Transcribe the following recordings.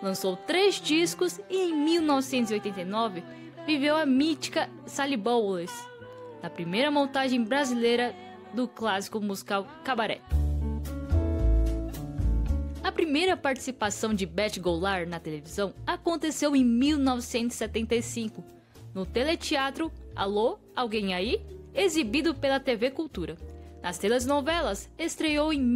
lançou 3 discos e em 1989 viveu a mítica Sally Bowles, na primeira montagem brasileira do clássico musical Cabaré. A primeira participação de Beth Goulart na televisão aconteceu em 1975, no teleteatro Alô, Alguém Aí?, exibido pela TV Cultura. Nas telenovelas, estreou em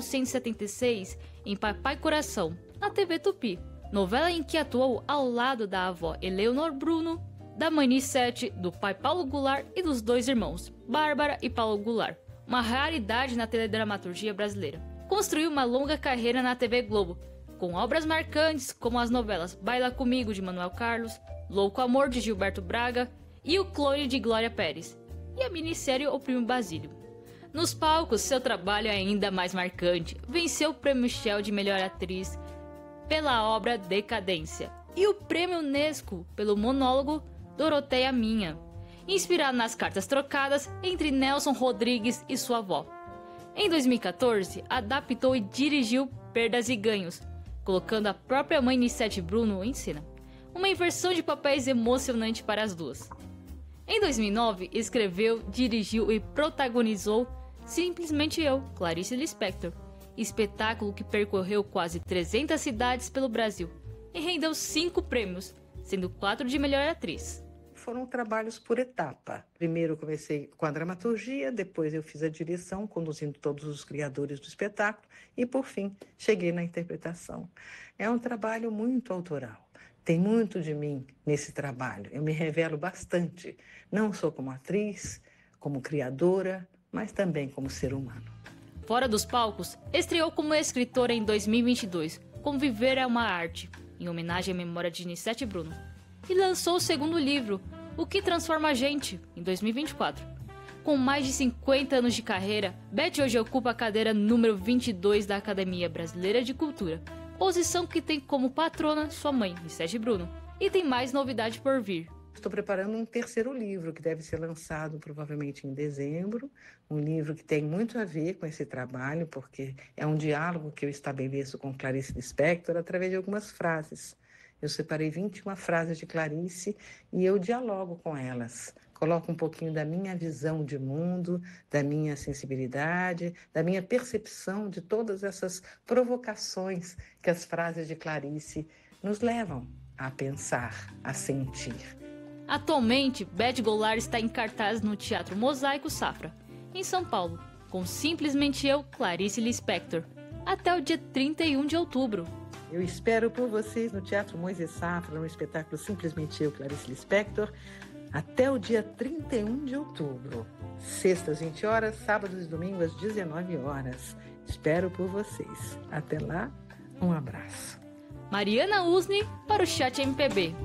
1976 em Papai Coração, na TV Tupi, novela em que atuou ao lado da avó Eleonor Bruno, da mãe Nissete, do pai Paulo Goulart e dos 2 irmãos, Bárbara e Paulo Goulart, uma raridade na teledramaturgia brasileira. Construiu uma longa carreira na TV Globo, com obras marcantes como as novelas Baila Comigo, de Manuel Carlos, Louco Amor, de Gilberto Braga e O Clone, de Glória Pérez, e a minissérie O Primo Basílio. Nos palcos, seu trabalho é ainda mais marcante. Venceu o Prêmio Shell de Melhor Atriz pela obra Decadência e o Prêmio Unesco pelo monólogo Doroteia Minha, inspirado nas cartas trocadas entre Nelson Rodrigues e sua avó. Em 2014, adaptou e dirigiu Perdas e Ganhos, colocando a própria mãe Nissete Bruno em cena. Uma inversão de papéis emocionante para as duas. Em 2009, escreveu, dirigiu e protagonizou Simplesmente Eu, Clarice Lispector, espetáculo que percorreu quase 300 cidades pelo Brasil e rendeu 5 prêmios, sendo 4 de melhor atriz. Foram trabalhos por etapa. Primeiro eu comecei com a dramaturgia, depois eu fiz a direção, conduzindo todos os criadores do espetáculo e, por fim, cheguei na interpretação. É um trabalho muito autoral. Tem muito de mim nesse trabalho. Eu me revelo bastante, não só como atriz, como criadora, mas também como ser humano. Fora dos palcos, estreou como escritora em 2022, com Viver é uma Arte, em homenagem à memória de Nissete Bruno, e lançou o segundo livro, O que Transforma a Gente, em 2024. Com mais de 50 anos de carreira, Beth hoje ocupa a cadeira número 22 da Academia Brasileira de Cultura, posição que tem como patrona sua mãe, Nissete Bruno, e tem mais novidade por vir. Estou preparando um terceiro livro que deve ser lançado provavelmente em dezembro, um livro que tem muito a ver com esse trabalho, porque é um diálogo que eu estabeleço com Clarice Lispector através de algumas frases. Eu separei 21 frases de Clarice e eu dialogo com elas. Coloco um pouquinho da minha visão de mundo, da minha sensibilidade, da minha percepção de todas essas provocações que as frases de Clarice nos levam a pensar, a sentir. Atualmente, Beth Goulart está em cartaz no Teatro Mosaico Safra, em São Paulo, com Simplesmente Eu, Clarice Lispector, até o dia 31 de outubro. Eu espero por vocês no Teatro Moisés Safra, no espetáculo Simplesmente Eu, Clarice Lispector, até o dia 31 de outubro. Sextas, 20 horas, sábados e domingos, às 19 horas. Espero por vocês. Até lá, um abraço. Mariana Usni para o Chat MPB.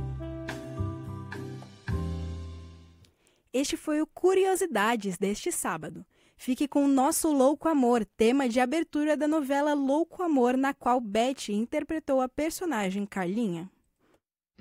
Este foi o Curiosidades deste sábado. Fique com o Nosso Louco Amor, tema de abertura da novela Louco Amor, na qual Beth interpretou a personagem Carlinha.